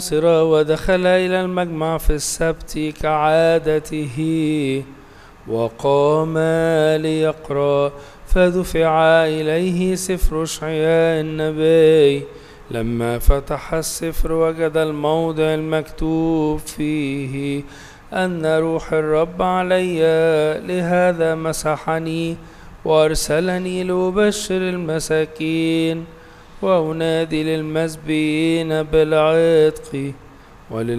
ودخل إلى المجمع في السبت كعادته وقام ليقرأ، فدفع إليه سفر إشعياء النبي. لما فتح السفر وجد الموضع المكتوب فيه أن روح الرب علي، لهذا مسحني وأرسلني لأبشر المساكين وأنادي للمسبيين بالعتق